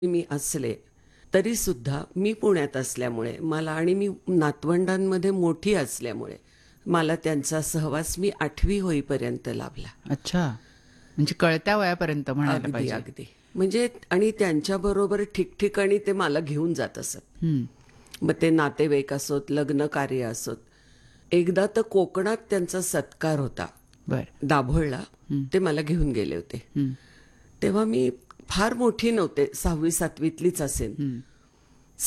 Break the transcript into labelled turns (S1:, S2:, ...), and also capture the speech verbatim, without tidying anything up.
S1: मी असले तरी सुद्धा मी पुण्यात असल्यामुळे मला आणि मी नातवंडांमध्ये मोठी असल्यामुळे मला त्यांचा सहवास मी आठवी होईपर्यंत लाभला.
S2: अच्छा, म्हणजे कळत्या वयापर्यंत म्हणायला
S1: अगदी
S2: पाहिजे.
S1: अगदी म्हणजे आणि त्यांच्याबरोबर ठिकठिकाणी ते मला घेऊन जात असत.
S2: हं,
S1: मग ते नातेवाईक असोत, लग्न कार्य असोत. एकदा तर कोकणात त्यांचा सत्कार होता
S2: बर.
S1: दाभोळला, ते मला घेऊन गेले होते.
S2: हं,
S1: तेव्हा मी फार मोठी नव्हते, सहावी सातवीतलीच असेन.
S2: हं.